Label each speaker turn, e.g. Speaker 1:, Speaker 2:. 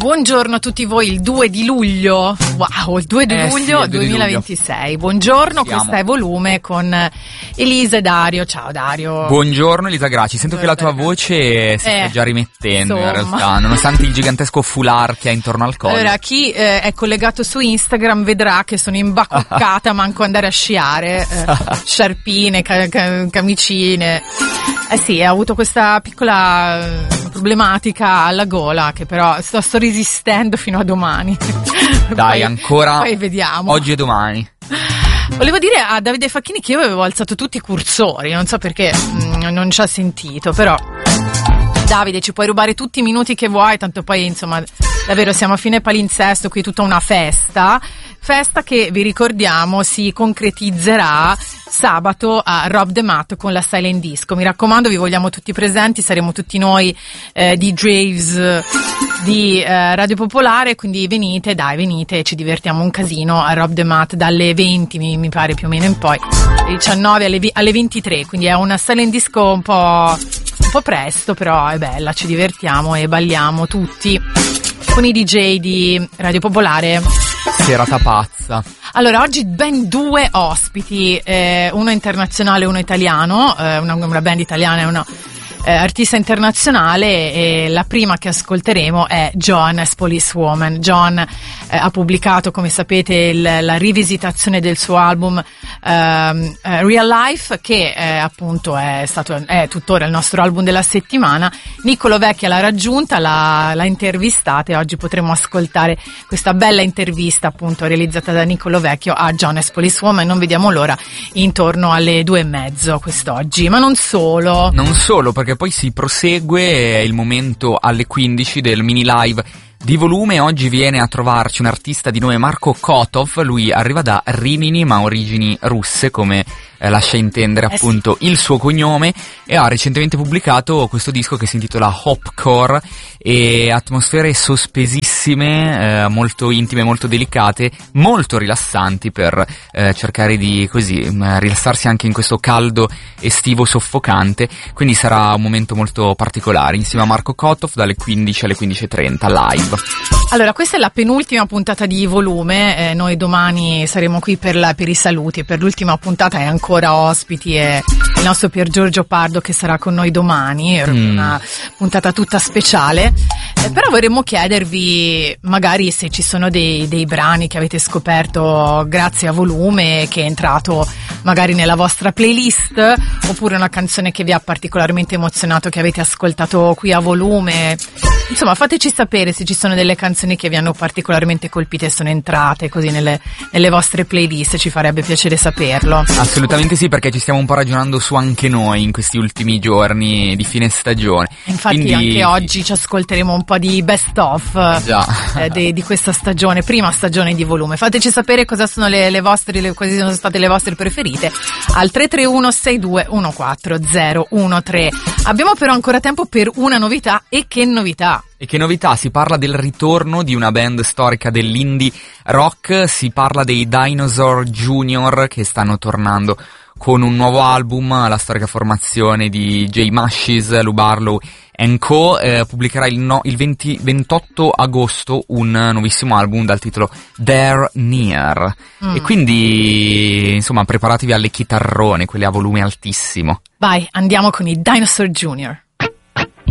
Speaker 1: Buongiorno a tutti voi, il 2 di luglio, wow, il 2 di luglio
Speaker 2: sì,
Speaker 1: 2026. Buongiorno,
Speaker 2: Siamo.
Speaker 1: questa è Volume con Elisa e Dario. Ciao Dario.
Speaker 2: Buongiorno Elisa Graci, sento che la tua voce si sta già rimettendo
Speaker 1: insomma.
Speaker 2: in realtà, nonostante il gigantesco foulard che ha intorno al collo.
Speaker 1: Allora, chi è collegato su Instagram vedrà che sono imbacuccata, manco andare a sciare, sciarpine, camicine. Sì, ho avuto questa piccola problematica alla gola che però sto resistendo fino a domani.
Speaker 2: Dai,
Speaker 1: poi,
Speaker 2: ancora
Speaker 1: poi vediamo.
Speaker 2: oggi e domani.
Speaker 1: Volevo dire a Davide Facchini che io avevo alzato tutti i cursori, non so perché non ci ha sentito, però Davide, ci puoi rubare tutti i minuti che vuoi, tanto poi insomma davvero siamo a fine palinsesto, qui è tutta una festa che vi ricordiamo si concretizzerà sabato a Rob the Mat con la Silent Disco. Mi raccomando, vi vogliamo tutti presenti, saremo tutti noi DJs di Radio Popolare, quindi venite, ci divertiamo un casino a Rob the Mat dalle 20 mi pare più o meno in poi, 19 alle 23, quindi è una Silent Disco un po' presto, però è bella, ci divertiamo e balliamo tutti con i DJ di Radio Popolare.
Speaker 2: Serata pazza.
Speaker 1: Allora, oggi ben due ospiti, uno internazionale e uno italiano, una band italiana e una artista internazionale, e la prima che ascolteremo è John as Policewoman. John ha pubblicato, come sapete, la rivisitazione del suo album Real Life, che appunto è tuttora il nostro album della settimana. Niccolo Vecchia l'ha raggiunta, l'ha intervistata e oggi potremo ascoltare questa bella intervista appunto realizzata da Niccolo Vecchio a John as Policewoman. Non vediamo l'ora, intorno alle 2:30 quest'oggi, ma non solo,
Speaker 2: perché poi si prosegue, è il momento alle 15 del mini live di Volume. Oggi viene a trovarci un artista di nome Marco Kotov, lui arriva da Rimini ma ha origini russe, come lascia intendere appunto il suo cognome, e ha recentemente pubblicato questo disco che si intitola Hopcore, e atmosfere sospesissime, molto intime, molto delicate, molto rilassanti per cercare di rilassarsi anche in questo caldo estivo soffocante, quindi sarà un momento molto particolare insieme a Marco Kotov dalle 15 alle 15:30 live.
Speaker 1: Allora, questa è la penultima puntata di Volume, noi domani saremo qui per i saluti, per l'ultima puntata è ancora ospiti e il nostro Pier Giorgio Pardo che sarà con noi domani, una puntata tutta speciale, però vorremmo chiedervi magari se ci sono dei brani che avete scoperto grazie a Volume, che è entrato magari nella vostra playlist, oppure una canzone che vi ha particolarmente emozionato, che avete ascoltato qui a Volume. Insomma, fateci sapere se ci sono delle canzoni che vi hanno particolarmente colpite e sono entrate così nelle vostre playlist, ci farebbe piacere saperlo.
Speaker 2: Assolutamente sì, perché ci stiamo un po' ragionando su anche noi in questi ultimi giorni di fine stagione.
Speaker 1: Infatti quindi anche oggi ci ascolteremo un po' di best of di questa stagione, prima stagione di Volume. Fateci sapere cosa sono quali sono state le vostre preferite al 331 62 14 013. Abbiamo però ancora tempo per una novità. E che novità?
Speaker 2: E che novità? Si parla del ritorno di una band storica dell'indie rock, si parla dei Dinosaur Jr. che stanno tornando con un nuovo album, la storica formazione di Jay Mascis, Lou Barlow & Co. Pubblicherà il 28 agosto un nuovissimo album dal titolo They're Near. E quindi, insomma, preparatevi alle chitarrone, quelle a volume altissimo.
Speaker 1: Vai, andiamo con i Dinosaur Jr.